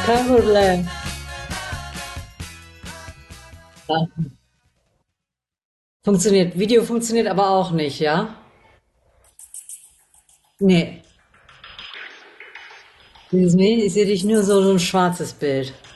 Kein Problem. Ja. Funktioniert. Video funktioniert aber auch nicht, ja? Nee. Siehst du mich? Ich sehe dich nur so ein schwarzes Bild.